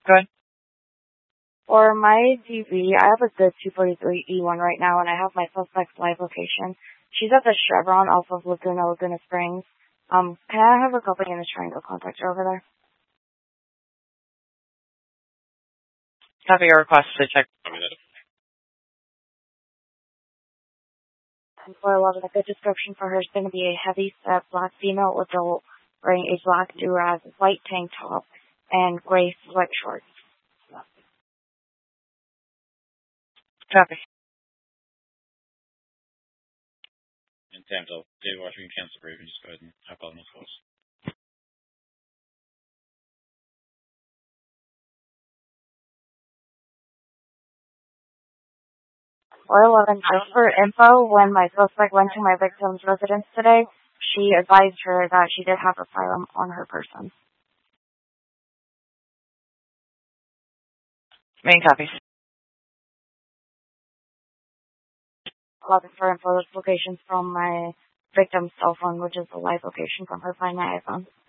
Good. For my DV, I have a good 243E1 right now, and I have my suspect's live location. She's at the Chevron off of Laguna Springs. Can I have a couple units trying to contact her over there? Copy your request to check. 411, a good description for her is going to be a heavy-set black female adult wearing a black do-rag, white tank top, and gray sweat shorts. Copy. And Tamdale, David Washington, cancel briefing. Just go ahead and hop on those calls. 411, just for info, when my suspect went to my victim's residence today, she advised her that she did have a firearm on her person. Main copy. 11 for info, this location's from my victim's cell phone, which is the live location from her Find My iPhone.